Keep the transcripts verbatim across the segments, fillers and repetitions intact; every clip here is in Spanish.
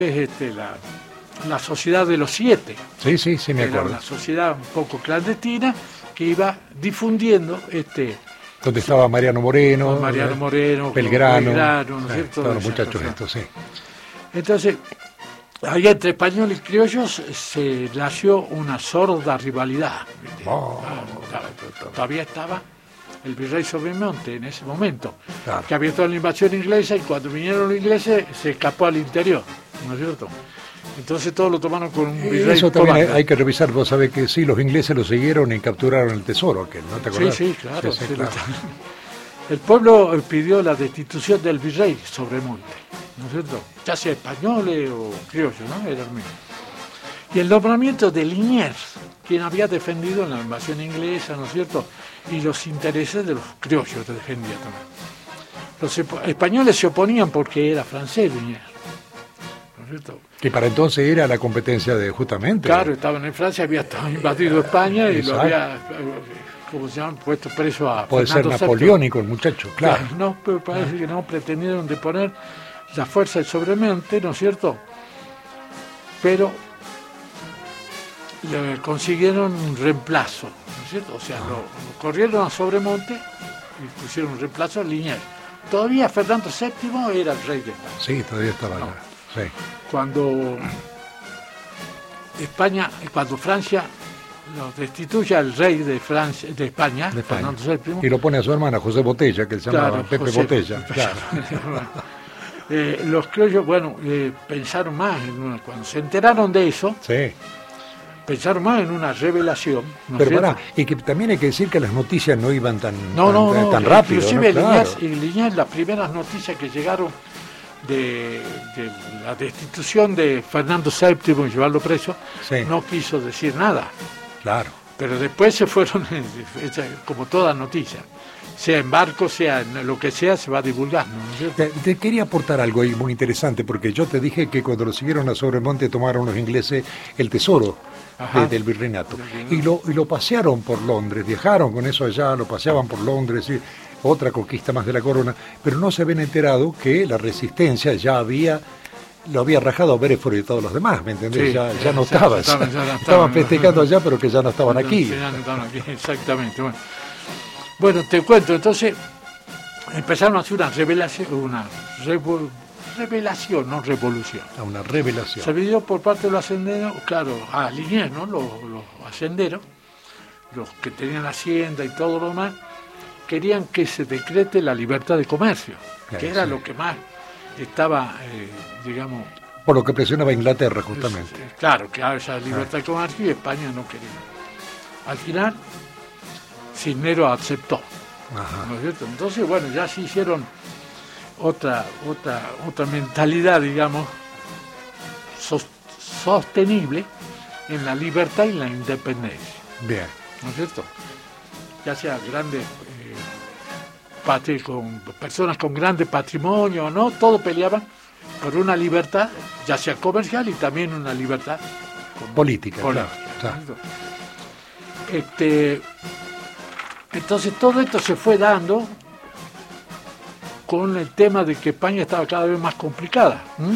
es este, la, la Sociedad de los Siete. Sí, sí, sí, me acuerdo. Era una sociedad un poco clandestina que iba difundiendo este... Donde estaba Mariano Moreno, Mariano Moreno, Belgrano, Belgrano, ¿no es eh, cierto? todos los muchachos estos, sí. Entonces, ahí entre españoles y criollos se nació una sorda rivalidad. Oh, ah, todavía estaba el virrey Sobremonte en ese momento, claro. que había toda la invasión inglesa y cuando vinieron los ingleses se escapó al interior, ¿no es cierto? Entonces todos lo tomaron con un virrey. Eso también hay, cobarde. hay que revisar, vos sabés que sí, los ingleses lo siguieron y capturaron el tesoro, que ¿no te acordás? Sí, sí, claro. Sí, sí, sí, claro. El pueblo pidió la destitución del virrey Sobremonte, ¿no es cierto? Ya sea españoles o criollos, ¿no? Era el mismo. Y el nombramiento de Liniers, quien había defendido en la invasión inglesa, ¿no es cierto? Y los intereses de los criollos defendía también. Los españoles se oponían porque era francés Liniers, ¿no es cierto? Que para entonces era la competencia de justamente. Claro, estaban en Francia, había invadido España y Exacto. lo había, ¿cómo se llama?, puesto preso a Puede Fernando ser séptimo. napoleónico el muchacho, claro. Claro, no, pero parece que no pretendieron deponer la fuerza del Sobremonte, ¿no es cierto? Pero le consiguieron un reemplazo, ¿no es cierto? O sea, lo, lo corrieron a Sobremonte y pusieron un reemplazo a Liniers. Todavía Fernando séptimo era el rey de España. Sí, todavía estaba No. allá. Sí. Cuando España, cuando Francia lo destituye al rey de Francia, de España, De España. Fernando séptimo, Y lo pone a su hermana José Botella, que se llamaba claro, Pepe José- Botella. Claro. eh, los criollos, bueno, eh, pensaron más en una, cuando se enteraron de eso, Sí. pensaron más en una revelación, ¿no es Pero cierto? pará, y que también hay que decir que las noticias no iban tan, No, tan, no, no, tan rápido. inclusive ¿no? Claro. Liniers, y Liniers, las primeras noticias que llegaron de, de la destitución de Fernando séptimo y llevarlo preso, Sí. no quiso decir nada. Claro. Pero después se fueron, como toda noticia, sea en barco, sea en lo que sea, se va divulgando, ¿no es cierto? Te, te quería aportar algo ahí muy interesante, porque yo te dije que cuando lo siguieron a Sobremonte tomaron los ingleses el tesoro Ajá. de- del virreinato. Del virreinato. Y lo, y lo pasearon por Londres, viajaron con eso allá, lo paseaban por Londres, y otra conquista más de la corona, pero no se habían enterado que la resistencia ya había... lo había rajado a Beresford y todos los demás, ¿me entendés? Sí, ya, ya- ya no ya- estabas. ya estaban- ya no Estaban estaban. festejando allá, pero que ya no estaban aquí. Sí, ya no estaban aquí, exactamente. Bueno. Bueno, te cuento, entonces empezaron a hacer una revelación, una revo- revelación, no revolución. A una revelación. Se pidió por parte de los ascenderos, claro, a Liniers, ¿no? Los, los ascenderos, los que tenían hacienda y todo lo demás, querían que se decrete la libertad de comercio, que Claro, era sí. lo que más estaba, eh, digamos, Por lo que presionaba Inglaterra, justamente. es- claro, que haya libertad de comercio y España no quería. Al final, Cisneros aceptó, Ajá. ¿no es cierto? Entonces, bueno, ya se hicieron otra, otra, otra mentalidad, digamos, sos- sostenible en la libertad y la independencia, Bien. ¿no es cierto? Ya sea grandes eh, patri- con personas con grande patrimonio, ¿no? Todos peleaban por una libertad, ya sea comercial y también una libertad como Política, política, claro, ¿no es cierto? Este, entonces todo esto se fue dando con el tema de que España estaba cada vez más complicada. ¿m?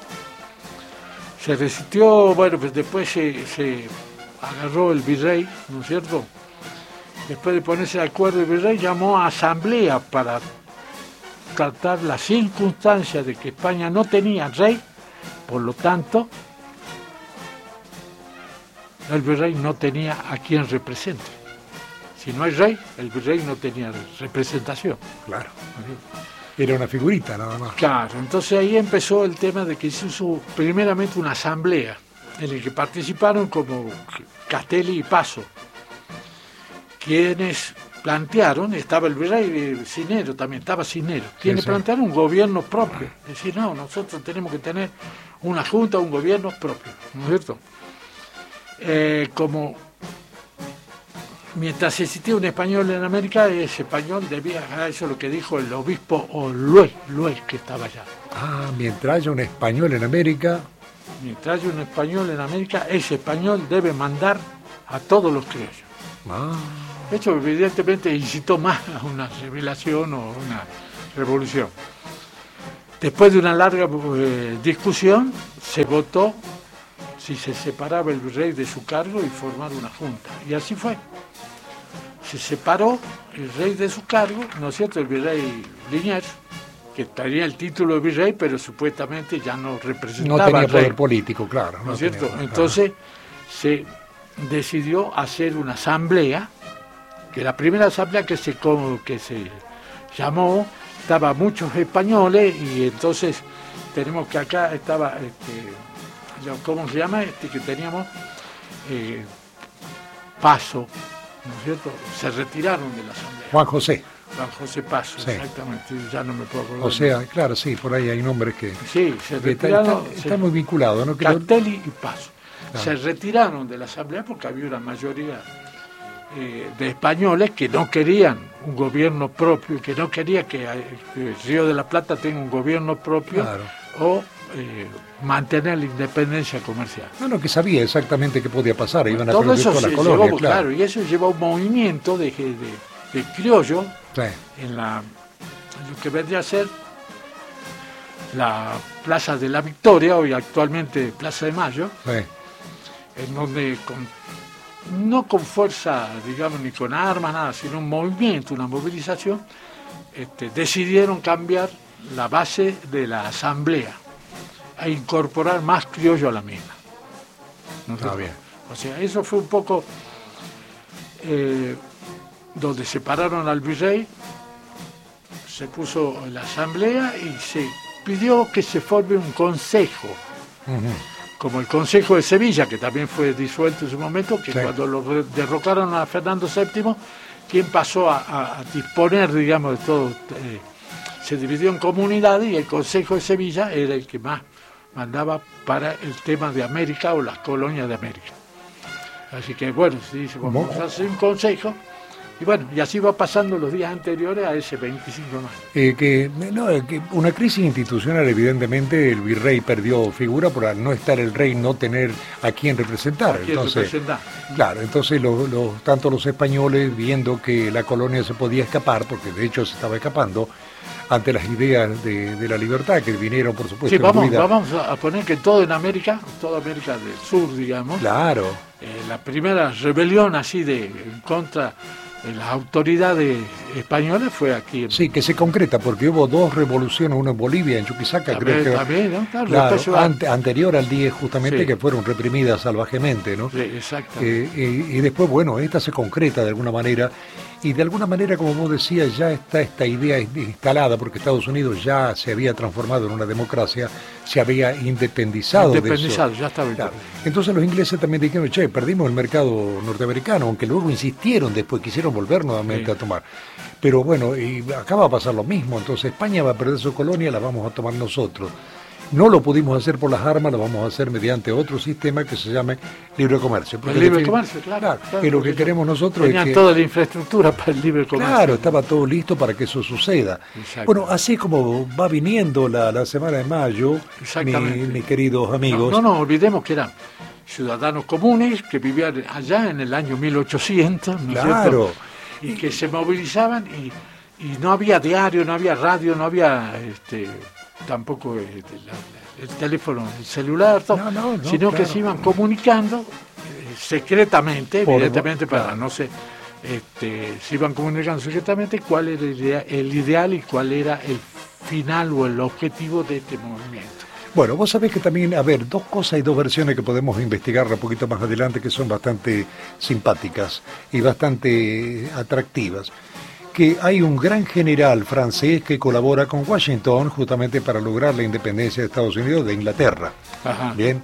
Se resistió, bueno, pues después se, se agarró el virrey, ¿no es cierto? Después de ponerse de acuerdo el virrey llamó a asamblea para tratar las circunstancias de que España no tenía rey, por lo tanto, el virrey no tenía a quien represente. Si no hay rey, el virrey no tenía representación. Claro. Era una figurita nada más. Claro, entonces ahí empezó el tema de que se hizo primeramente una asamblea en la que participaron como Castelli y Paso, quienes plantearon, estaba el virrey Cisneros, también estaba Cisneros, quienes sí. plantearon un gobierno propio, es decir, no, nosotros tenemos que tener una junta, un gobierno propio, ¿no es cierto? Eh, como mientras existía un español en América, ese español debía, ah, eso es lo que dijo el obispo Oluel, Luel, que estaba allá. Ah, mientras haya un español en América, Mientras haya un español en América, ese español debe mandar a todos los criollos. ah, Esto evidentemente incitó más a una revelación o una revolución. después de una larga eh, discusión, se votó si se separaba el virrey de su cargo y formar una junta. Y así fue. Se separó el rey de su cargo, ¿no es cierto?, el virrey Liniers, que tenía el título de virrey, pero supuestamente ya no representaba no tenía al rey. Poder político, claro. ¿No no es cierto? tenía, Entonces se decidió hacer una asamblea, que la primera asamblea que se, que se llamó, estaba muchos españoles, y entonces tenemos que acá estaba, este, ¿cómo se llama? Este que teníamos, eh, Paso, ¿no es cierto? Se retiraron de la asamblea. Juan José. Juan José Paso, sí. Exactamente, ya no me puedo acordar. O sea, claro, sí, por ahí hay nombres que... Sí, se retiraron... Está, está, está muy vinculado, ¿no? Castelli y Paso. Claro. Se retiraron de la asamblea porque había una mayoría eh, de españoles que no querían un gobierno propio, que no quería que, que el Río de la Plata tenga un gobierno propio, claro, o eh, mantener la independencia comercial. Bueno, que sabía exactamente qué podía pasar, iban a todo eso toda la se colonia, llevó, claro. claro, y eso llevó a un movimiento de, de, de criollo, sí, en la lo que vendría a ser la Plaza de la Victoria, hoy actualmente Plaza de Mayo, sí, en donde con, no con fuerza, digamos, ni con armas, nada, sino un movimiento, una movilización, este, decidieron cambiar la base de la asamblea a incorporar más criollo a la misma. ¿No? Ah, bien. O sea, eso fue un poco eh, donde separaron al virrey, se puso la asamblea y se pidió que se forme un consejo, uh-huh, como el Consejo de Sevilla, que también fue disuelto en su momento, que sí, cuando lo derrocaron a Fernando séptimo, quien pasó a, a, a disponer, digamos, de todo, eh, se dividió en comunidades, y el Consejo de Sevilla era el que más mandaba para el tema de América o las colonias de América. Así que bueno, se dice, vamos a hacer un consejo, y bueno, y así va pasando los días anteriores a ese veinticinco de mayo. Eh, que, no, que una crisis institucional, evidentemente, el virrey perdió figura por al no estar el rey, no tener a quién representar. ¿A quién entonces, representar? Claro, entonces los, los, tanto los españoles, viendo que la colonia se podía escapar, porque de hecho se estaba escapando, ante las ideas de, de la libertad que vinieron, por supuesto. Sí, vamos, vamos a poner que todo en América, toda América del Sur, digamos. Claro. Eh, la primera rebelión así de en contra de las autoridades españolas fue aquí. En... Sí, que se concreta, porque hubo dos revoluciones, una en Bolivia, en Chuquisaca, también, creo que... También, ¿no? Claro, claro, va... ante, anterior al diez, justamente, sí, que fueron reprimidas salvajemente, ¿no? Sí, exacto. Eh, y, y después, bueno, esta se concreta de alguna manera, y de alguna manera, como vos decías, ya está esta idea instalada, porque Estados Unidos ya se había transformado en una democracia, se había independizado, independizado de eso. ya estaba. Claro. Entonces los ingleses también dijeron, che, perdimos el mercado norteamericano, aunque luego insistieron después, quisieron volver nuevamente, sí, a tomar. Pero bueno, y acá va a pasar lo mismo, entonces España va a perder su colonia, la vamos a tomar nosotros. No lo pudimos hacer por las armas, lo vamos a hacer mediante otro sistema que se llame libre comercio. El libre comercio, claro. claro, claro que lo que queremos nosotros tenían es que... toda la infraestructura para el libre comercio. Claro, estaba todo listo para que eso suceda. Exacto. Bueno, así como va viniendo la, la semana de mayo, mi, mis queridos amigos... No, no, no olvidemos que eran ciudadanos comunes que vivían allá en el año mil ochocientos, ¿no es claro, cierto? Y que se movilizaban y, y no había diario, no había radio, no había... este tampoco el, el teléfono, el celular, todo, no, no, no, sino claro, que se iban comunicando eh, secretamente, Por evidentemente, claro, para no ser, este, se iban comunicando secretamente cuál era el, idea, el ideal y cuál era el final o el objetivo de este movimiento. Bueno, vos sabés que también, a ver, dos cosas y dos versiones que podemos investigar un poquito más adelante que son bastante simpáticas y bastante atractivas. Que hay un gran general francés que colabora con Washington justamente para lograr la independencia de Estados Unidos de Inglaterra. Ajá. Bien,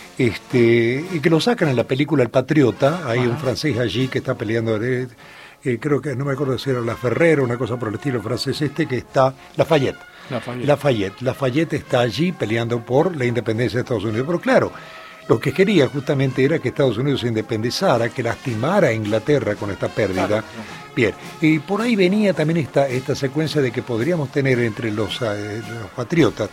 este, y que lo sacan en la película El Patriota. Hay Ajá. un francés allí que está peleando, eh, eh, creo que no me acuerdo si era La Ferrera, una cosa por el estilo francés este, que está Lafayette. Lafayette. Lafayette. Lafayette está allí peleando por la independencia de Estados Unidos. Pero claro, lo que quería justamente era que Estados Unidos se independizara, que lastimara a Inglaterra con esta pérdida. Claro, claro. Bien, y por ahí venía también esta, esta secuencia de que podríamos tener entre los, eh, los patriotas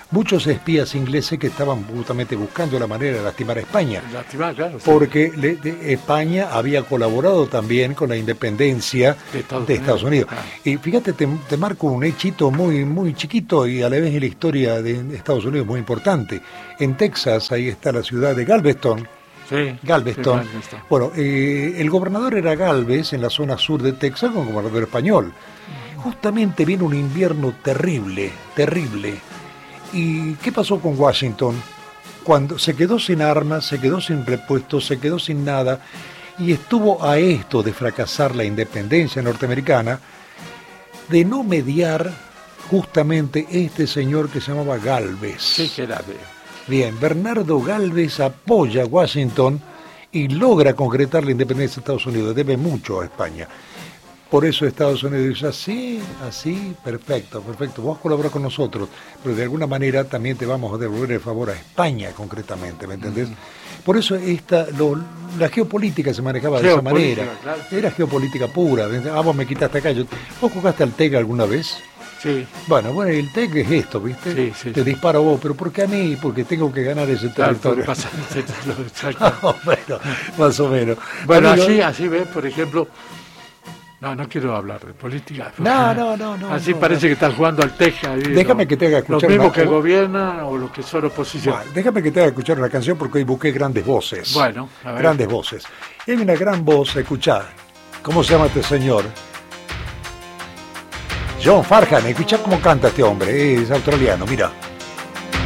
muchos espías ingleses que estaban justamente buscando la manera de lastimar a España. Lastimar, claro. Sí. Porque le, de, España había colaborado también con la independencia de Estados, de Estados Unidos. Unidos. Ah. Y fíjate, te, te marco un hechito muy, muy chiquito y a la vez en la historia de Estados Unidos muy importante. En Texas, ahí está la ciudad de Galveston. Sí, Galveston. Sí, Galveston. Bueno, eh, el gobernador era Galvez en la zona sur de Texas, con gobernador español. Justamente vino un invierno terrible, terrible. ¿Y qué pasó con Washington? Cuando se quedó sin armas, se quedó sin repuestos, se quedó sin nada, y estuvo a esto de fracasar la independencia norteamericana, de no mediar justamente este señor que se llamaba Galvez. Sí, que era de... Bien, Bernardo Galvez apoya a Washington y logra concretar la independencia de Estados Unidos. Debe mucho a España. Por eso Estados Unidos dice, así, así, perfecto, perfecto. Vos colaborás con nosotros, pero de alguna manera también te vamos a devolver el favor a España, concretamente, ¿me entendés? Mm. Por eso esta, lo, la geopolítica se manejaba de esa manera. Claro. Era geopolítica pura. Ah, vos me quitaste acá. Yo, ¿vos jugaste al T E G alguna vez? Sí. Bueno, bueno, el T E G es esto, ¿viste? Sí, sí. Te disparo vos, pero ¿por qué a mí? Porque tengo que ganar ese territorio. Claro, pasa, no, bueno, más o menos. Bueno, Amigo, así, así ves, por ejemplo... No, no quiero hablar de política. No, no, no. no así no, parece no. que están jugando al teja. Déjame ¿no? que te haga escuchar Los mismos una... que gobiernan o los que son oposición. Bueno, déjame que te haga escuchar una canción porque hoy busqué grandes voces. Bueno, a ver. Grandes voces. Hay una gran voz, escuchá. ¿Cómo se llama este señor? John Farnham. Escuchá cómo canta este hombre. Es australiano, mira.